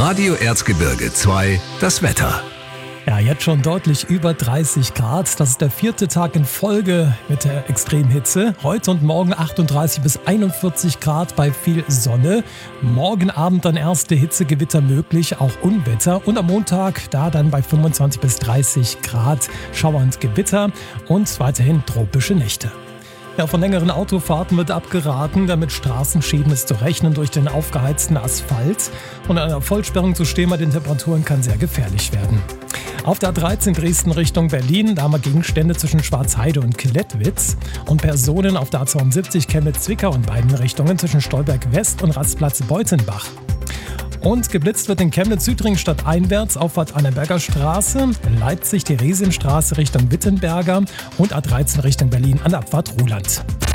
Radio Erzgebirge 2, das Wetter. Ja, jetzt schon deutlich über 30 Grad. Das ist der 4. Tag in Folge mit der Extremhitze. Heute und morgen 38 bis 41 Grad bei viel Sonne. Morgen Abend dann erste Hitzegewitter möglich, auch Unwetter. Und am Montag da dann bei 25 bis 30 Grad Schauer und Gewitter und weiterhin tropische Nächte. Ja, von längeren Autofahrten wird abgeraten, da mit Straßenschäden ist zu rechnen durch den aufgeheizten Asphalt. Und an einer Vollsperrung zu stehen bei den Temperaturen kann sehr gefährlich werden. Auf der A13 Dresden Richtung Berlin, da haben wir Gegenstände zwischen Schwarzheide und Klettwitz. Und Personen auf der A72 Chemnitz-Zwickau in beiden Richtungen zwischen Stolberg West und Rastplatz Beutenbach. Und geblitzt wird in Chemnitz-Südring stadteinwärts Auffahrt Annaberger Straße, Leipzig die Theresienstraße Richtung Wittenberger und A13 Richtung Berlin an der Abfahrt Ruhland.